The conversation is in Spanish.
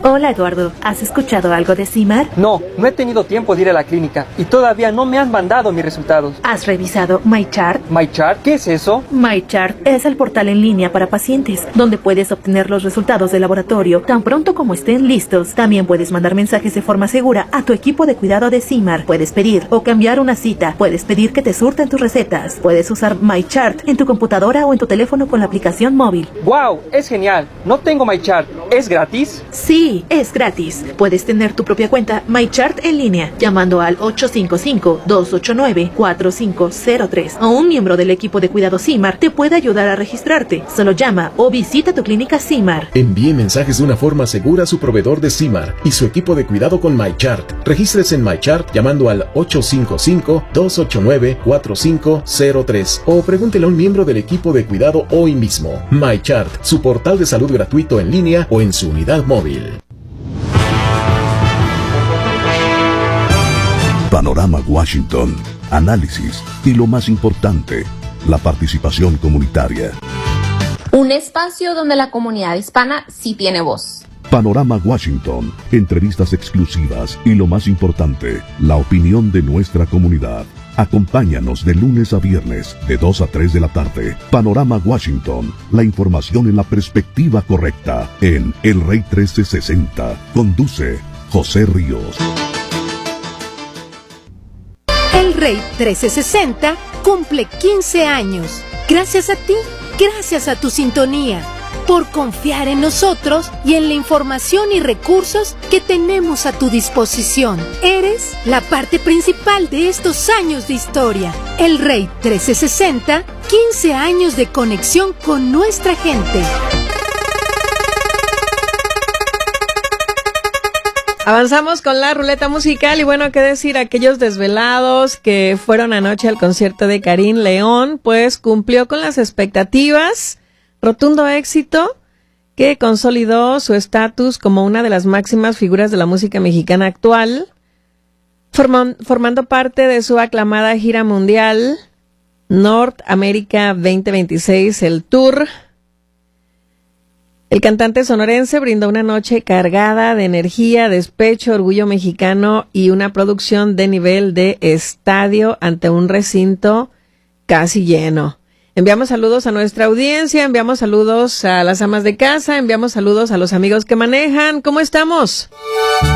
Hola Eduardo, ¿has escuchado algo de CIMAR? No he tenido tiempo de ir a la clínica y todavía no me han mandado mis resultados. ¿Has revisado MyChart? ¿MyChart? ¿Qué es eso? MyChart es el portal en línea para pacientes, donde puedes obtener los resultados de laboratorio tan pronto como estén listos. También puedes mandar mensajes de forma segura a tu equipo de cuidado de CIMAR. Puedes pedir o cambiar una cita. Puedes pedir que te surten tus recetas. Puedes usar MyChart en tu computadora o en tu teléfono con la aplicación móvil. ¡Wow! Es genial. No tengo MyChart. ¿Es gratis? Sí, es gratis. Puedes tener tu propia cuenta MyChart en línea llamando al 855-289-4503 o un miembro del equipo de cuidado CIMAR te puede ayudar a registrarte. Solo llama o visita tu clínica CIMAR. Envíe mensajes de una forma segura a su proveedor de CIMAR y su equipo de cuidado con MyChart. Regístrese en MyChart llamando al 855-289-4503 o pregúntele a un miembro del equipo de cuidado hoy mismo. MyChart, su portal de salud gratuito en línea o en su unidad móvil. Panorama Washington, análisis y lo más importante, la participación comunitaria. Un espacio donde la comunidad hispana sí tiene voz. Panorama Washington, entrevistas exclusivas y lo más importante, la opinión de nuestra comunidad. Acompáñanos de lunes a viernes, de 2 a 3 de la tarde. Panorama Washington, la información en la perspectiva correcta, en El Rey 1360. Conduce José Ríos. El Rey 1360 cumple 15 años. Gracias a ti, gracias a tu sintonía, por confiar en nosotros y en la información y recursos que tenemos a tu disposición. Eres la parte principal de estos años de historia. El Rey 1360, 15 años de conexión con nuestra gente. Avanzamos con la ruleta musical y bueno, qué decir, aquellos desvelados que fueron anoche al concierto de Karim León, pues cumplió con las expectativas, rotundo éxito que consolidó su estatus como una de las máximas figuras de la música mexicana actual, formando parte de su aclamada gira mundial North America 2026, el Tour. El cantante sonorense brindó una noche cargada de energía, despecho, orgullo mexicano y una producción de nivel de estadio ante un recinto casi lleno. Enviamos saludos a nuestra audiencia, enviamos saludos a las amas de casa, enviamos saludos a los amigos que manejan. ¿Cómo estamos?